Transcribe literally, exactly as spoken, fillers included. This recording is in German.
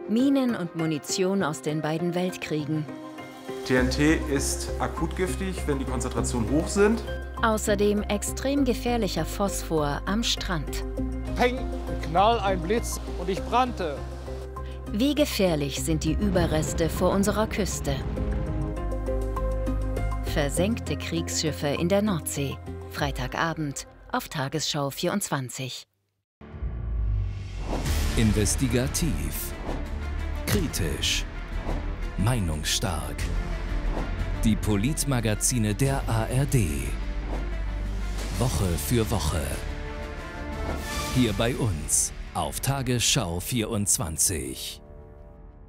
Minen und Munition aus den beiden Weltkriegen. T N T ist akut giftig, wenn die Konzentrationen hoch sind. Außerdem extrem gefährlicher Phosphor am Strand. Peng, Knall, ein Blitz und ich brannte. Wie gefährlich sind die Überreste vor unserer Küste? Versenkte Kriegsschiffe in der Nordsee. Freitagabend auf Tagesschau vierundzwanzig. Investigativ. Kritisch. Meinungsstark. Die Politmagazine der A R D. Woche für Woche. Hier bei uns auf Tagesschau vierundzwanzig.